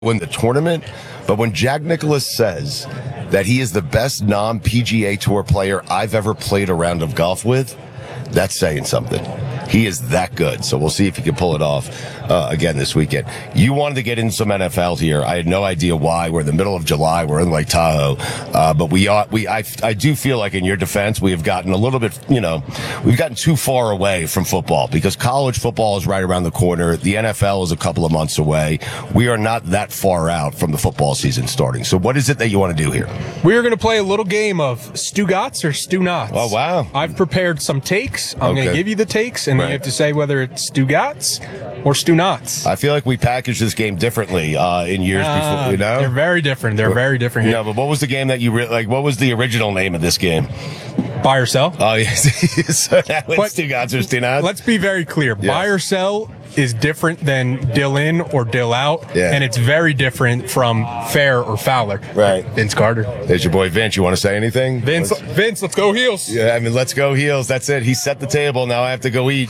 win the tournament, but when Jack Nicklaus says that he is the best non-PGA Tour player I've ever played a round of golf with, that's saying something. He is that good. So we'll see if he can pull it off again this weekend. You wanted to get into some NFL here. I had no idea why. We're in the middle of July. We're in Lake Tahoe. But I do feel like in your defense, we have gotten a little bit, we've gotten too far away from football because college football is right around the corner. The NFL is a couple of months away. We are not that far out from the football season starting. So what is it that you want to do here? We are going to play a little game of Stugotz or Stu Knots. Oh, wow. I've prepared some takes. I'm going to give you the takes, and you have to say whether it's Stugotz or Stu Knots. I feel like we packaged this game differently in years before, They're very different. They're very different here. No, but what was the game that you what was the original name of this game? Buy or sell? Oh, yes. So now it's Stugotz or Stu Knots? Let's be very clear. Yes. Buy or sell is different than dill in or dill out, and it's very different from fair or fowler. Right. Vince Carter. There's your boy Vince. You want to say anything? Vince, let's go heels. Yeah, let's go heels. That's it. He set the table. Now I have to go eat.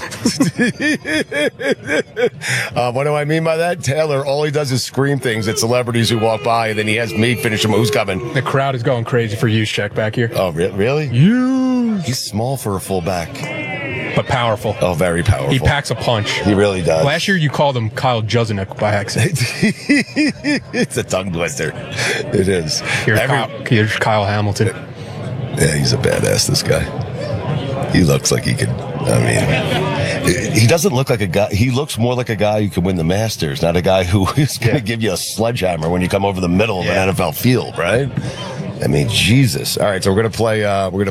What do I mean by that? Taylor, all he does is scream things at celebrities who walk by, and then he has me finish them. Who's coming? The crowd is going crazy for Juszczyk back here. Oh, really? He's small for a fullback. But powerful. Oh, very powerful. He packs a punch. He really does. Last year you called him Kyle Juszczyk by accident. It's a tongue twister. It is. Here's Kyle Hamilton. Yeah, he's a badass, this guy. He looks like he could, he doesn't look like a guy. He looks more like a guy who can win the Masters, not a guy who is going to give you a sledgehammer when you come over the middle of an NFL field, right? Jesus. All right, so we're gonna play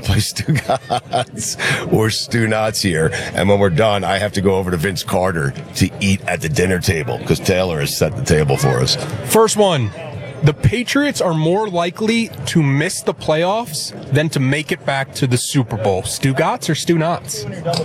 Stugotz or Stu Knots here, and when we're done, I have to go over to Vince Carter to eat at the dinner table because Taylor has set the table for us. First one. The Patriots are more likely to miss the playoffs than to make it back to the Super Bowl. Stugotz or Stu Knots?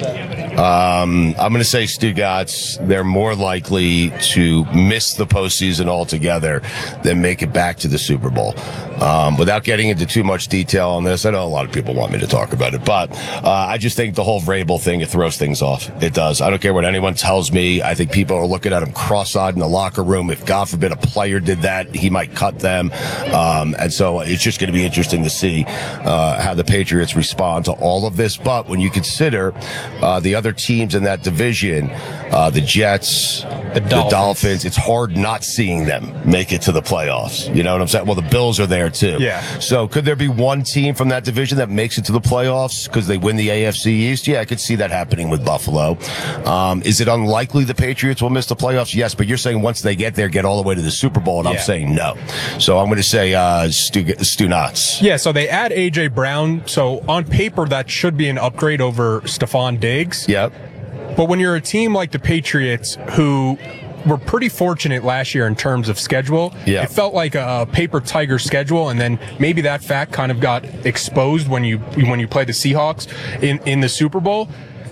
I'm going to say Stugotz. They're more likely to miss the postseason altogether than make it back to the Super Bowl. Without getting into too much detail on this, I know a lot of people want me to talk about it, but I just think the whole Vrabel thing, it throws things off. It does. I don't care what anyone tells me. I think people are looking at him cross-eyed in the locker room. If, God forbid, a player did that, he might cut them. And so it's just going to be interesting to see how the Patriots respond to all of this. But when you consider the other teams in that division, the Jets, the Dolphins, it's hard not seeing them make it to the playoffs. You know what I'm saying? Well, the Bills are there too. Yeah. So could there be one team from that division that makes it to the playoffs because they win the AFC East? Yeah, I could see that happening with Buffalo. Is it unlikely the Patriots will miss the playoffs? Yes, but you're saying once they get there, get all the way to the Super Bowl, and I'm saying no. So I'm going to say Stu Knots. Yeah, so they add A.J. Brown. So on paper, that should be an upgrade over Stephon Diggs. Yep. But when you're a team like the Patriots, who were pretty fortunate last year in terms of schedule, it felt like a paper tiger schedule, and then maybe that fact kind of got exposed when you play the Seahawks in the Super Bowl.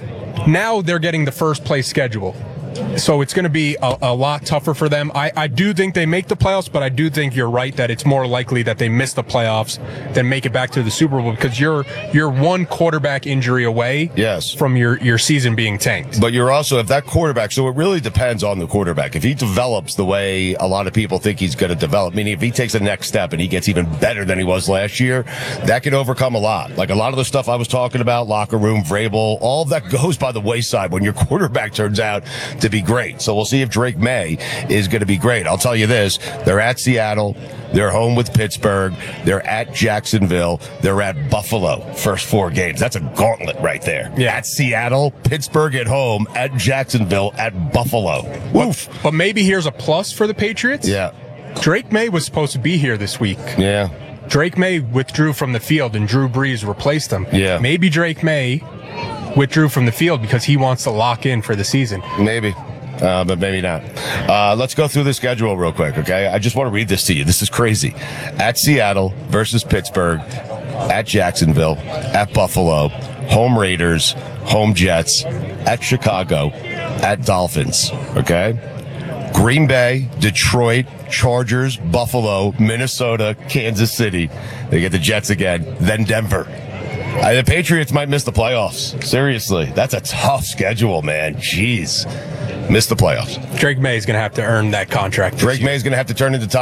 Now they're getting the first place schedule. So it's going to be a lot tougher for them. I do think they make the playoffs, but I do think you're right that it's more likely that they miss the playoffs than make it back to the Super Bowl because you're one quarterback injury away from your season being tanked. But you're also, if that quarterback, so it really depends on the quarterback. If he develops the way a lot of people think he's going to develop, meaning if he takes a next step and he gets even better than he was last year, that could overcome a lot. Like a lot of the stuff I was talking about, locker room, Vrabel, all of that goes by the wayside when your quarterback turns out to be great. So we'll see if Drake May is going to be great. I'll tell you this, they're at Seattle, they're home with Pittsburgh, they're at Jacksonville, they're at Buffalo, first 4 games. That's a gauntlet right there. Yeah. At Seattle, Pittsburgh at home, at Jacksonville, at Buffalo. Woof. But maybe here's a plus for the Patriots. Yeah. Drake May was supposed to be here this week. Yeah. Drake May withdrew from the field and Drew Brees replaced him. Yeah. Maybe Drake May withdrew from the field because he wants to lock in for the season. Maybe. But maybe not. Let's go through the schedule real quick, okay? I just want to read this to you. This is crazy. At Seattle versus Pittsburgh, at Jacksonville, at Buffalo, home Raiders, home Jets, at Chicago, at Dolphins, okay? Green Bay, Detroit, Chargers, Buffalo, Minnesota, Kansas City. They get the Jets again, then Denver. The Patriots might miss the playoffs. Seriously, that's a tough schedule, man. Jeez. Miss the playoffs. Drake May is going to have to earn that contract. Drake May is going to have to turn into top